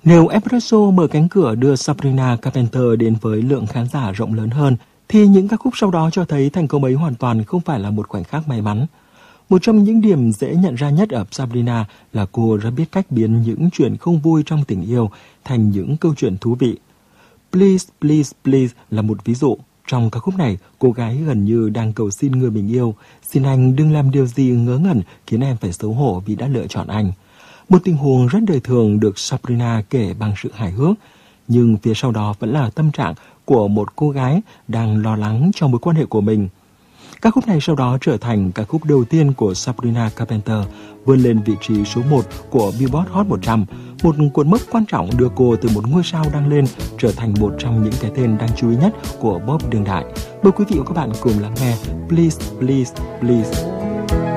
Nếu Espresso mở cánh cửa đưa Sabrina Carpenter đến với lượng khán giả rộng lớn hơn, thì những ca khúc sau đó cho thấy thành công ấy hoàn toàn không phải là một khoảnh khắc may mắn. Một trong những điểm dễ nhận ra nhất ở Sabrina là cô đã biết cách biến những chuyện không vui trong tình yêu thành những câu chuyện thú vị. Please, Please, Please là một ví dụ. Trong ca khúc này, cô gái gần như đang cầu xin người mình yêu, xin anh đừng làm điều gì ngớ ngẩn khiến em phải xấu hổ vì đã lựa chọn anh. Một tình huống rất đời thường được Sabrina kể bằng sự hài hước, nhưng phía sau đó vẫn là tâm trạng của một cô gái đang lo lắng cho mối quan hệ của mình. Ca khúc này sau đó trở thành ca khúc đầu tiên của Sabrina Carpenter, vươn lên vị trí số 1 của Billboard Hot 100, một cột mốc quan trọng đưa cô từ một ngôi sao đang lên trở thành một trong những cái tên đáng chú ý nhất của pop đương đại. Mời quý vị và các bạn cùng lắng nghe Please, Please, Please.